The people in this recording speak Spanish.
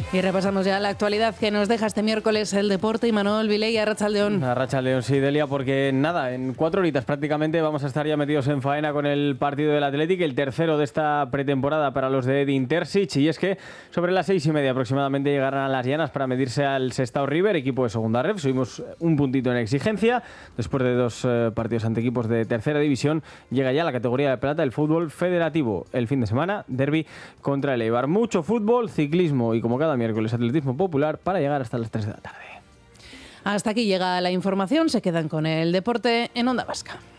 Y repasamos ya la actualidad que nos deja este miércoles el deporte. Y Manuel Viley, Arratsaldeón. Arratsaldeón, sí, Delia, porque nada, en 4 horitas prácticamente vamos a estar ya metidos en faena con el partido del Athletic, el tercero de esta pretemporada para los de Edin Terzic. Y es que sobre las 6:30 aproximadamente llegarán a Las Llanas para medirse al Sestao River, equipo de segunda ref. Subimos un puntito en exigencia. Después de 2 partidos ante equipos de tercera división, llega ya la categoría de plata, el fútbol federativo. El fin de semana, derbi contra el Eibar. Mucho fútbol, ciclismo y como cada miércoles atletismo popular para llegar hasta las 3 de la tarde. Hasta aquí llega la información. Se quedan con el deporte en Onda Vasca.